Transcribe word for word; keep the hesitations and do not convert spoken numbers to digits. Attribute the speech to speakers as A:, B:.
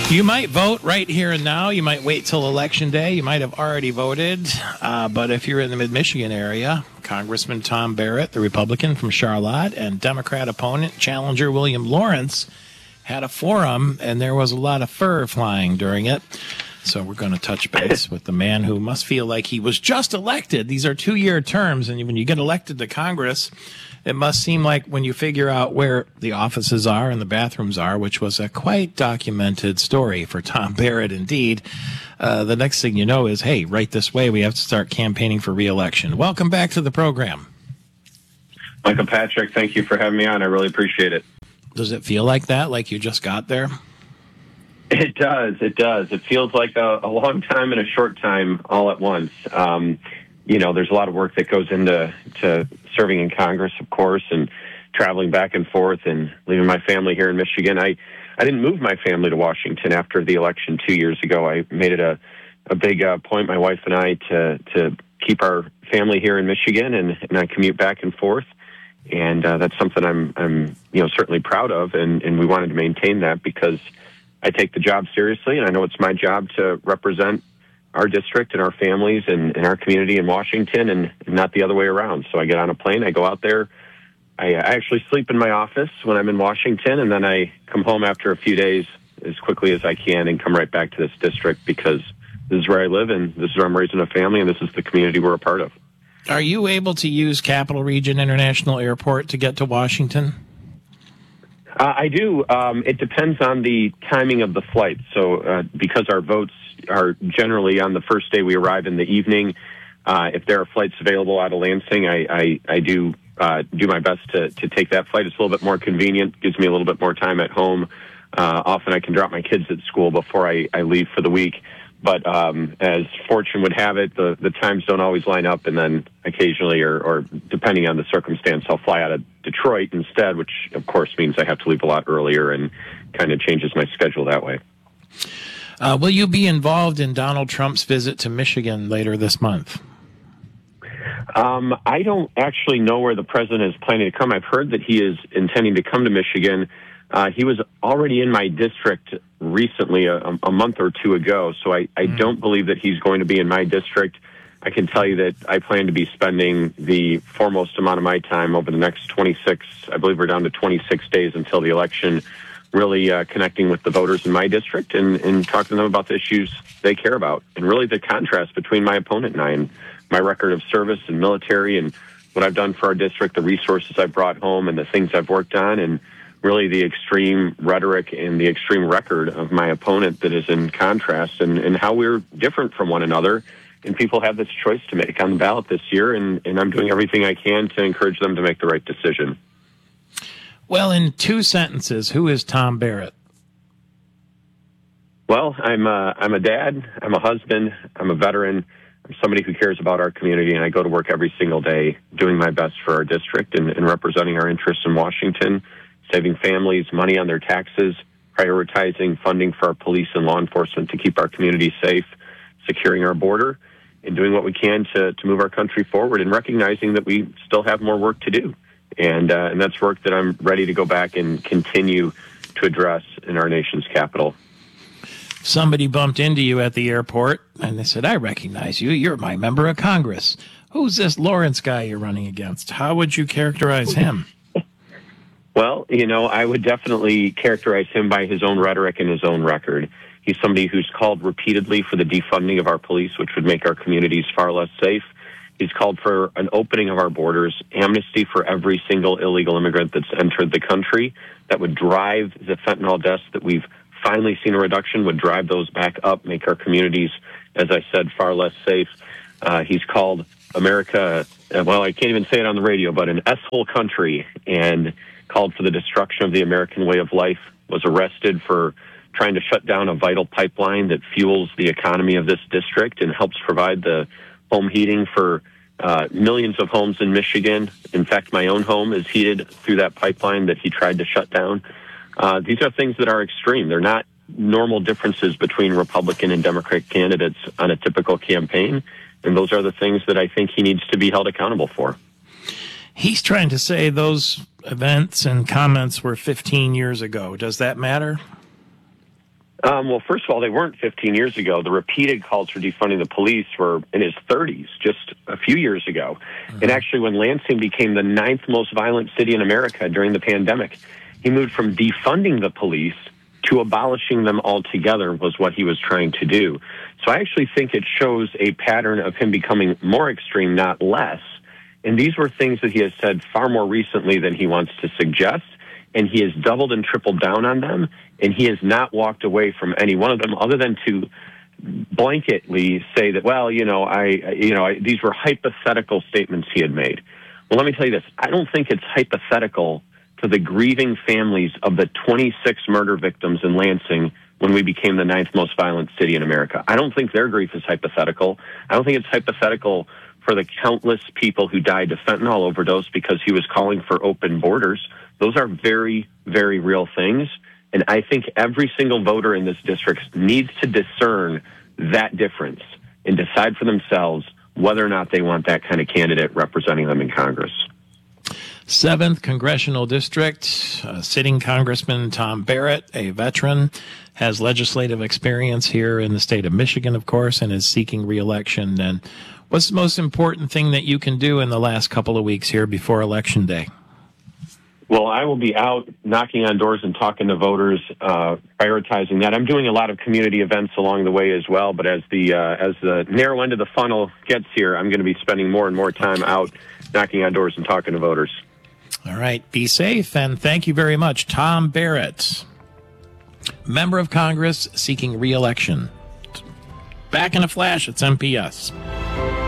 A: You might vote right here and now. You might wait till Election Day. You might have already voted. Uh, but if you're in the mid-Michigan area, Congressman Tom Barrett, the Republican from Charlotte, and Democrat opponent, challenger William Lawrence, had a forum, and there was a lot of fur flying during it. So we're going to touch base with the man who must feel like he was just elected. These are two-year terms, and when you get elected to Congress, it must seem like when you figure out where the offices are and the bathrooms are, which was a quite documented story for Tom Barrett indeed, uh, the next thing you know is, hey, right this way, we have to start campaigning for re-election. Welcome back to the program.
B: Michael Patrick, thank you for having me on. I really appreciate it.
A: Does it feel like that, like you just got there?
B: It does. It does. It feels like a, a long time and a short time all at once. Um, you know, there's a lot of work that goes into to serving in Congress, of course, and traveling back and forth and leaving my family here in Michigan. I, I didn't move my family to Washington after the election two years ago. I made it a, a big uh, point, my wife and I, to, to keep our family here in Michigan, and, and I commute back and forth. And uh, that's something I'm, I'm, you know, certainly proud of, and, and we wanted to maintain that because I take the job seriously, and I know it's my job to represent our district and our families and, and our community in Washington, and, and not the other way around. So I get on a plane, I go out there, I, I actually sleep in my office when I'm in Washington, and then I come home after a few days as quickly as I can and come right back to this district because this is where I live, and this is where I'm raising a family, and this is the community we're a part of.
A: Are you able to use Capital Region International Airport to get to Washington?
B: Uh, I do. Um, it depends on the timing of the flight. So uh, because our votes are generally on the first day we arrive in the evening, uh, if there are flights available out of Lansing, I, I, I do uh, do my best to, to take that flight. It's a little bit more convenient, gives me a little bit more time at home. Uh, often I can drop my kids at school before I, I leave for the week. But um, as fortune would have it, the, the times don't always line up, and then occasionally, or, or depending on the circumstance, I'll fly out of Detroit instead, which, of course, means I have to leave a lot earlier and kind of changes my schedule that way.
A: Uh, will you be involved in Donald Trump's visit to Michigan later this month?
B: Um, I don't actually know where the president is planning to come. I've heard that he is intending to come to Michigan. Uh, he was already in my district recently, a, a month or two ago, so I, I mm. don't believe that he's going to be in my district. I can tell you that I plan to be spending the foremost amount of my time over the next twenty-six, I believe we're down to twenty-six days until the election, really uh, connecting with the voters in my district and, and talking to them about the issues they care about. And really the contrast between my opponent and I, and my record of service and military and what I've done for our district, the resources I've brought home and the things I've worked on, and really the extreme rhetoric and the extreme record of my opponent that is in contrast, and, and how we're different from one another. And people have this choice to make on the ballot this year, and, and I'm doing everything I can to encourage them to make the right decision.
A: Well, in two sentences, who is Tom Barrett?
B: Well, I'm a, I'm a dad, I'm a husband, I'm a veteran, I'm somebody who cares about our community, and I go to work every single day doing my best for our district and, and representing our interests in Washington, saving families money on their taxes, prioritizing funding for our police and law enforcement to keep our community safe, securing our border, and doing what we can to, to move our country forward, and recognizing that we still have more work to do. And, uh, and that's work that I'm ready to go back and continue to address in our nation's capital.
A: Somebody bumped into you at the airport, and they said, I recognize you. You're my member of Congress. Who's this Lawrence guy you're running against? How would you characterize him?
B: Well, you know, I would definitely characterize him by his own rhetoric and his own record. He's somebody who's called repeatedly for the defunding of our police, which would make our communities far less safe. He's called for an opening of our borders, amnesty for every single illegal immigrant that's entered the country. That would drive the fentanyl deaths that we've finally seen a reduction, would drive those back up, make our communities, as I said, far less safe. Uh, he's called America, well, I can't even say it on the radio, but an S-hole country, and called for the destruction of the American way of life, was arrested for trying to shut down a vital pipeline that fuels the economy of this district and helps provide the home heating for uh, millions of homes in Michigan. In fact, my own home is heated through that pipeline that he tried to shut down. Uh, these are things that are extreme. They're not normal differences between Republican and Democrat candidates on a typical campaign, and those are the things that I think he needs to be held accountable for.
A: He's trying to say those events and comments were fifteen years ago. Does that matter?
B: Um, well, first of all, they weren't fifteen years ago. The repeated calls for defunding the police were in his thirties, just a few years ago. Mm-hmm. And actually, when Lansing became the ninth most violent city in America during the pandemic, he moved from defunding the police to abolishing them altogether was what he was trying to do. So I actually think it shows a pattern of him becoming more extreme, not less. And these were things that he has said far more recently than he wants to suggest. And he has doubled and tripled down on them, and he has not walked away from any one of them, other than to blanketly say that, well, you know, I, you know, I, these were hypothetical statements he had made. Well, let me tell you this: I don't think it's hypothetical to the grieving families of the twenty-six murder victims in Lansing when we became the ninth most violent city in America. I don't think their grief is hypothetical. I don't think it's hypothetical for the countless people who died to fentanyl overdose because he was calling for open borders. Those are very, very real things. And I think every single voter in this district needs to discern that difference and decide for themselves whether or not they want that kind of candidate representing them in Congress.
A: Seventh Congressional District, uh, sitting Congressman Tom Barrett, a veteran, has legislative experience here in the state of Michigan, of course, and is seeking re-election. And what's the most important thing that you can do in the last couple of weeks here before Election Day?
B: Well, I will be out knocking on doors and talking to voters, uh, prioritizing that. I'm doing a lot of community events along the way as well, but as the uh, as the narrow end of the funnel gets here, I'm going to be spending more and more time out knocking on doors and talking to voters.
A: All right, be safe, and thank you very much. Tom Barrett, member of Congress seeking re-election. Back in a flash, it's M P S.